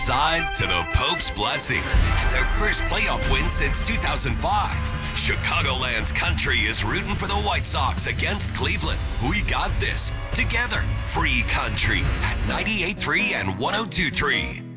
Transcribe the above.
Side to the Pope's blessing. And their first playoff win since 2005. Chicagoland's country is rooting for the White Sox against Cleveland. We got this together. Free country at 98.3 and 102.3.